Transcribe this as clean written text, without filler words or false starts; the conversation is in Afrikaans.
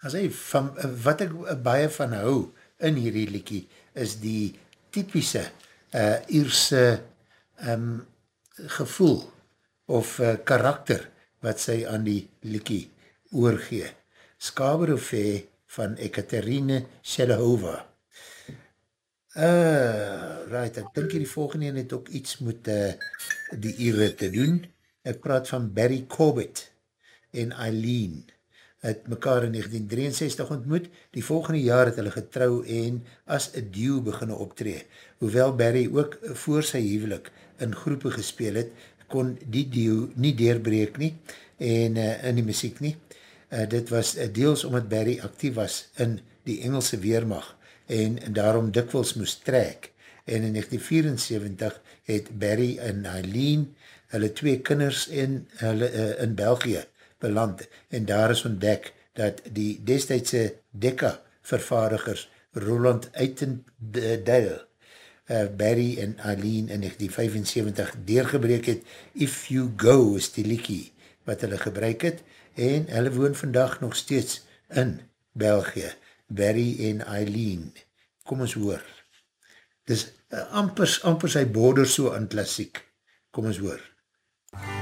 as hy, van, wat ek baie van hou in hierdie liedjie, is die typische Ierse gevoel of karakter wat sy aan die liedjie oorgee. Skaberofé van Ekaterine Shelahova. Right, ek dink hier die volgende een het ook iets met die Ire te doen. Ek praat van Barry Corbett en Eileen. Het mekaar in 1963 ontmoet. Die volgende jaar het hulle getrou en as een duo beginne optree. Hoewel Barry ook voor sy huwelik in groepe gespeel het, kon die duo nie deurbreek nie en in die muziek nie. Dit was deels omdat Barry actief was in die Engelse weermacht en daarom dikwels moest trek. En in 1974 het Barry en Eileen hulle 2 kinders in België beland en daar is ontdek dat die destijdse Decca vervaardigers Roland Uitendale Barry en Eileen in 1975 deurgebreek het. If You Go is die liedjie wat hulle gebruik het en hulle woon vandag nog steeds in België. Barry en Eileen. Kom ons hoor. Dis amper sy border so aan klassiek. Kom ons hoor.